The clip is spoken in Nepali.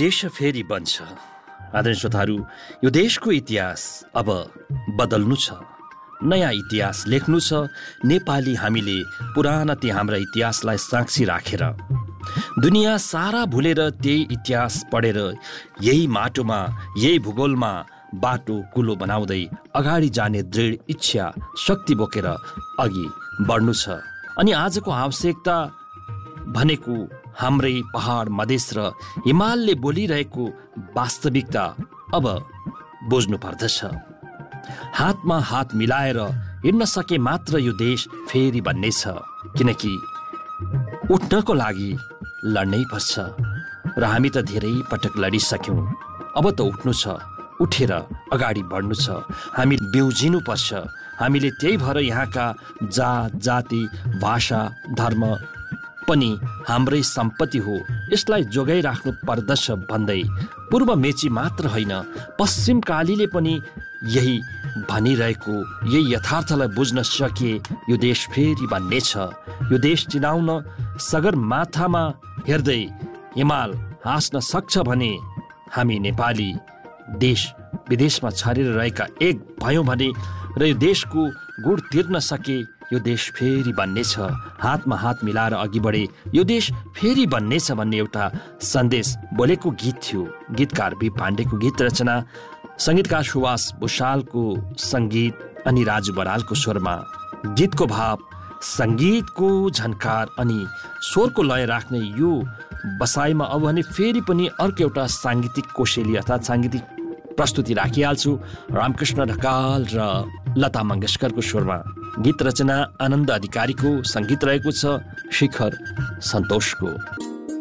देश फेरि बन्छ। आदरणीय श्रोताहरू, यो देशको इतिहास अब बदल्नु छ, नयाँ इतिहास लेख्नु छ। नेपाली हामीले पुराना ती हाम्रा इतिहासलाई साक्षी राखेर दुनियाँ सारा भुलेर त्यही इतिहास पढेर यही माटोमा यही भूगोलमा बाटो कुलो बनाउँदै अगाडि जाने दृढ इच्छा शक्ति बोकेर अघि बढ्नु छ। अनि आजको आवश्यकता भनेको हाम्रै पहाड मधेस र हिमालले बोलिरहेको वास्तविकता अब बुझ्नु पर्दछ। हातमा हात मिलाएर हिँड्न सके मात्र यो देश फेरि बन्नेछ, किनकि उठ्नको लागि लड्नै पर्छ र हामी त धेरै पटक लडिसक्यौँ। अब त उठ्नु छ, उठेर अगाडि बढ्नु छ। हामी बिउजिनु पर्छ। हामीले त्यही भएर यहाँका जात जाति भाषा धर्म पनि हाम्रै सम्पत्ति हो, यसलाई जोगाइराख्नु पर्दछ भन्दै पूर्व मेची मात्र होइन पश्चिम कालीले पनि यही भनिरहेको यही यथार्थलाई बुझ्न सके यो देश फेरि बन्नेछ। यो देश चिनाउन सगरमाथामा हेर्दै हिमाल हाँस्न सक्छ भने हामी नेपाली देश विदेशमा छरेर रहेका एक भयौँ भने र यो देशको गुण तिर्न सके यो देश फेरि बन्नेछ। हातमा हात मिलाएर अघि बढे यो देश फेरि बन्नेछ भन्ने एउटा सन्देश बोलेको गीत थियो। गीतकार बी पाण्डेको गीत रचना, सङ्गीतकार सुभाष भुषालको सङ्गीत अनि राजु बरालको स्वरमा। गीतको भाव, सङ्गीतको झन्कार अनि स्वरको लय राख्ने यो बसाइमा अब भने फेरि पनि अर्को एउटा साङ्गीतिक कोसेली अर्थात् साङ्गीतिक प्रस्तुति राखिहाल्छु। रामकृष्ण ढकाल र लता मङ्गेशकरको स्वरमा गीत रचना आनन्द अधिकारीको, सङ्गीत रहेको छ शिखर सन्तोषको।